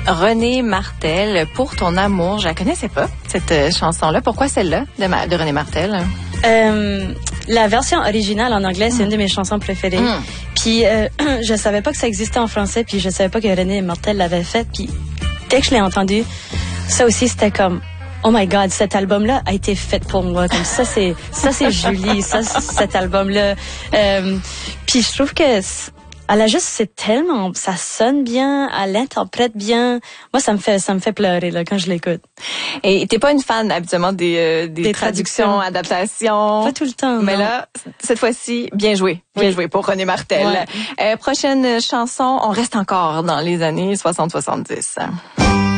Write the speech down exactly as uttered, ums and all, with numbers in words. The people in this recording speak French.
René Martel, Pour ton amour. Je la connaissais pas, cette euh, chanson-là. Pourquoi celle-là de, Ma- de René Martel? Euh, la version originale en anglais, c'est mm. une de mes chansons préférées. Mm. Puis euh, je savais pas que ça existait en français, puis je savais pas que René Martel l'avait faite. Puis dès que je l'ai entendu, ça aussi c'était comme oh my God, cet album-là a été fait pour moi. Comme ça, c'est ça, c'est Julie. Ça, cet album-là. Euh, puis je trouve que elle a juste, c'est tellement, ça sonne bien, elle interprète bien. Moi, ça me fait, ça me fait pleurer là quand je l'écoute. Et t'es pas une fan habituellement des, euh, des, des traductions, traductions, adaptations. Pas tout le temps. Mais non. là, cette fois-ci, bien joué, bien oui. joué pour René Martel. Ouais. Euh, prochaine chanson, on reste encore dans les années soixante soixante-dix.